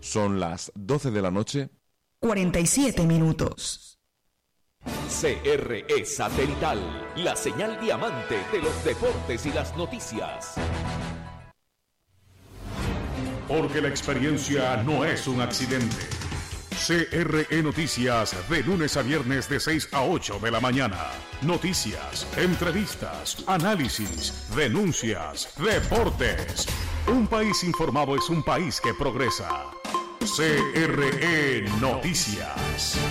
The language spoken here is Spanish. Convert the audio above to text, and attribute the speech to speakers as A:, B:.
A: Son las 12 de la noche.
B: 47 minutos.
C: CRE Satelital, la señal diamante de los deportes y las noticias.
D: Porque la experiencia no es un accidente. CRE Noticias, de lunes a viernes de 6 a 8 de la mañana. Noticias, entrevistas, análisis, denuncias, deportes. Un país informado es un país que progresa. CRE Noticias.